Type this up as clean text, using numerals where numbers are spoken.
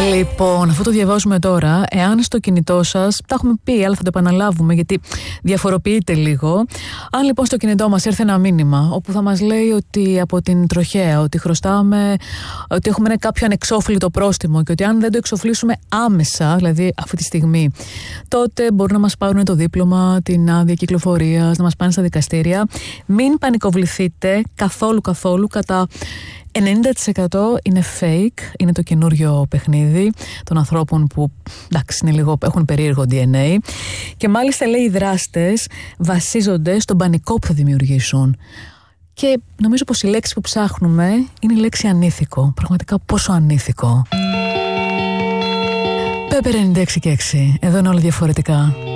Λοιπόν, αυτό το διαβάζουμε τώρα. Εάν στο κινητό σας, τα έχουμε πει, αλλά θα το επαναλάβουμε γιατί διαφοροποιείται λίγο. Αν λοιπόν στο κινητό μας έρθει ένα μήνυμα όπου θα μας λέει ότι από την τροχέα, ότι χρωστάμε, ότι έχουμε κάποιο ανεξόφλητο πρόστιμο και ότι αν δεν το εξοφλήσουμε άμεσα, δηλαδή αυτή τη στιγμή, τότε μπορούν να μας πάρουν το δίπλωμα, την άδεια κυκλοφορίας, να μας πάνε στα δικαστήρια. Μην πανικοβληθείτε καθόλου, κατά 90% είναι fake, είναι το καινούριο παιχνίδι των ανθρώπων που εντάξει είναι λίγο, έχουν περίεργο DNA και μάλιστα λέει οι δράστες βασίζονται στον πανικό που θα δημιουργήσουν. Και νομίζω πως η λέξη που ψάχνουμε είναι η λέξη ανήθικο. Πραγματικά πόσο ανήθικο. Πέπερ 96 και 6, εδώ είναι όλα διαφορετικά.